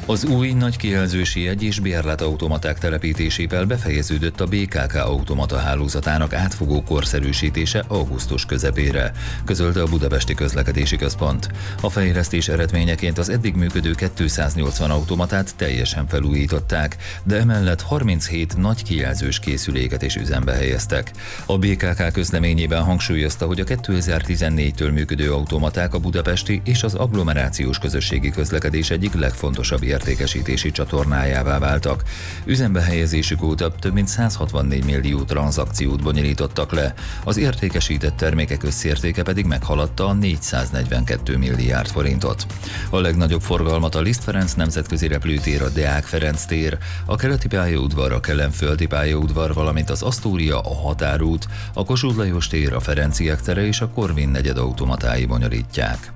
Az új nagy kijelzősi jegy- és bérletautomaták telepítésével befejeződött a BKK automata hálózatának átfogó korszerűsítése augusztus közepére, közölte a Budapesti Közlekedési Központ. A fejlesztés eredményeként az eddig működő 280 automatát teljesen felújították, de emellett 37 nagy kijelzős készüléket is üzembe helyeztek. A BKK közleményében hangsúlyozta, hogy a 2014-től működő automaták a budapesti és az agglomerációs közösségi közlekedés egyik legfontosabb értékesítési csatornájává váltak. Üzembe helyezésük óta több mint 164 millió tranzakciót bonyolítottak le, az értékesített termékek összértéke pedig meghaladta a 442 milliárd forintot. A legnagyobb forgalmat a Liszt Ferenc nemzetközi repülőtér, a Deák Ferenc tér, a Keleti pályaudvar, a Kelenföldi pályaudvar, valamint az Asztória, a Határút, a Kossuth Lajos tér, a Ferenciek tere és a Korvin negyed automatái bonyolítják.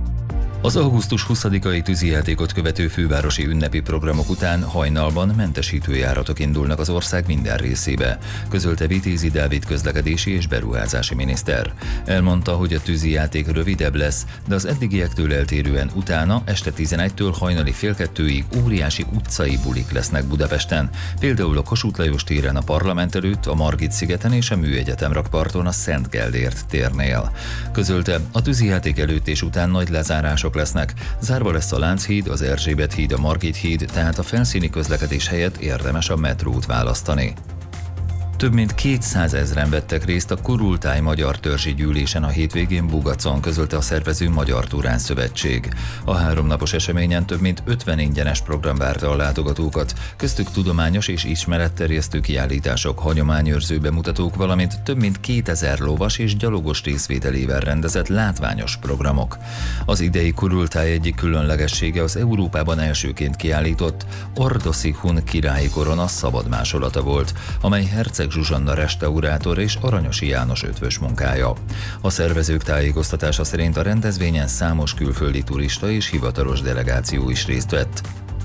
Az augusztus 20-ai tűzijátékot követő fővárosi ünnepi programok után hajnalban mentesítő járatok indulnak az ország minden részébe, közölte Vitézi Dávid közlekedési és beruházási miniszter. Elmondta, hogy a tűzijáték rövidebb lesz, de az eddigiektől eltérően utána este 11-től hajnali fél 2-ig óriási utcai bulik lesznek Budapesten, például a Kossuth Lajos téren a Parlament előtt, a Margit-szigeten és a Műegyetem rakparton a Szent Gellért térnél. Közölte, a tűzijáték előtt és után nagy lezárások lesznek. Zárva lesz a Lánchíd, az Erzsébet híd, a Margit híd, tehát a felszíni közlekedés helyett érdemes a metrót választani. Több mint 200 000 vettek részt a Kurultáj Magyar Törzsi Gyűlésen a hétvégén Bugacon, közölte a szervező Magyar Turán Szövetség. A 3 napos eseményen több mint 50 ingyenes program várta a látogatókat, köztük tudományos és ismeretterjesztő kiállítások, hagyományőrző bemutatók, valamint több mint 2000 lovas és gyalogos részvételével rendezett látványos programok. Az idei Kurultáj egyik különlegessége az Európában elsőként kiállított Ordoszi hun királyi korona szabad másolata volt, amely Herceg Zsuzsanna restaurátor és Aranyosi János ötvös munkája. A szervezők tájékoztatása szerint a rendezvényen számos külföldi turista és hivatalos delegáció is részt vett.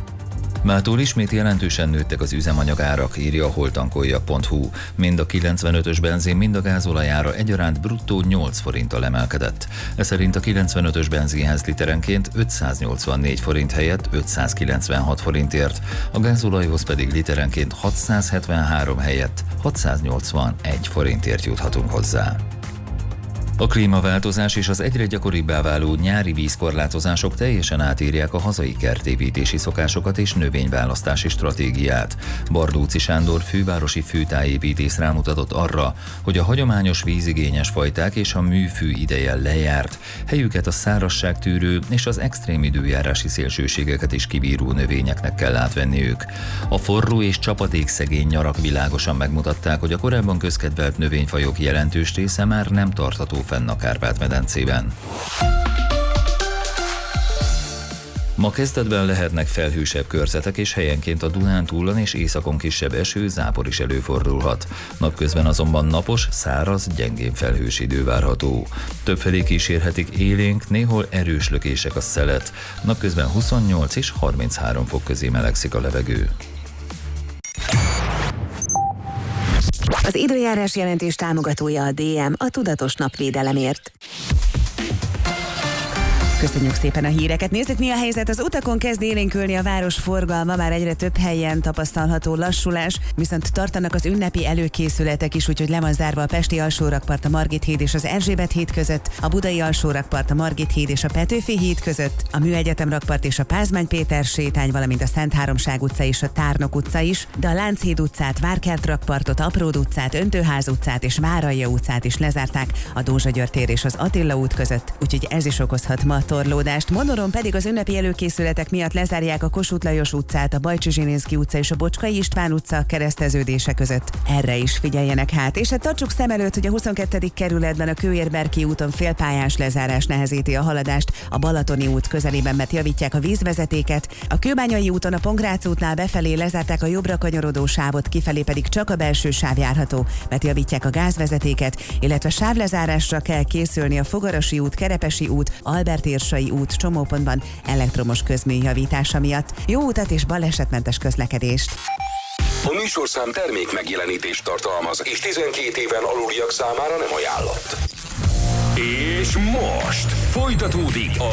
Mától ismét jelentősen nőttek az üzemanyagárak, írja a holtankolja.hu. Mind a 95-ös benzin, mind a gázolajára egyaránt bruttó 8 forinttal emelkedett. Ez szerint a 95-ös benzinhez literenként 584 forint helyett 596 forintért, a gázolajhoz pedig literenként 673 helyett 681 forintért juthatunk hozzá. A klímaváltozás és az egyre gyakoribbá váló nyári vízkorlátozások teljesen átírják a hazai kertépítési szokásokat és növényválasztási stratégiát. Bardóczy Sándor fővárosi főtájépítész rámutatott arra, hogy a hagyományos vízigényes fajták és a műfű ideje lejárt, helyüket a szárazságtűrő és az extrém időjárási szélsőségeket is kibíró növényeknek kell átvenniük. A forró és csapadékszegény nyarak világosan megmutatták, hogy a korábban közkedvelt növényfajok jelentős része már nem tartható fenn a Kárpát-medencében. Ma kezdetben lehetnek felhősebb körzetek, és helyenként a Dunántúlon és északon kisebb eső, zápor is előfordulhat. Napközben azonban napos, száraz, gyengén felhős idő várható. Többfelé kísérhetik élénk, néhol erős lökések a szelet. Napközben 28 és 33 fok közé melegszik a levegő. Az időjárás jelentés támogatója a DM, a tudatos napvédelemért. Köszönjük szépen a híreket. Nézzük, mi a helyzet. Az utakon kezd élénkülni a város forgalma, már egyre több helyen tapasztalható lassulás, viszont tartanak az ünnepi előkészületek is, úgyhogy le van zárva a Pesti alsórakpart, a Margit híd és az Erzsébet híd között, a Budai alsórakpart, a Margit híd és a Petőfi híd között, a Műegyetem rakpart és a Pázmány Péter sétány, valamint a Szent Háromság utca és a Tárnok utca is, de a Lánchíd utcát, Várkert rakpartot, Apród utcát, Öntőház utcát és Váralja utcát is lezárták, a Dózsa György tér és az Attila út között, úgyhogy ez is okozhat ma torlódást. Monoron pedig az ünnepi előkészületek miatt lezárják a Kossuth Lajos utcát, a Bajcsi Zsilinszky utca és a Bocskai István utca kereszteződése között. Erre is figyeljenek hát, és hát tartsuk szem előtt, hogy a 22. kerületben a Kőér-Berki úton félpályás lezárás nehezíti a haladást, a Balatoni út közelében, mert javítják a vízvezetéket, a Kőbányai úton a Pongrác útnál befelé lezárták a jobbra kanyarodó sávot, kifelé pedig csak a belső sáv járható, mert javítják a gázvezetéket, illetve sávlezárásra kell készülni a Fogarasi út, Kerepesi út, Albert Érsai út csomópontban elektromos közmű javítása miatt. Jó utat és balesetmentes közlekedést! A műsorszám termék megjelenítést tartalmaz, és 12 éven aluliak számára nem ajánlott. És most folytatódik a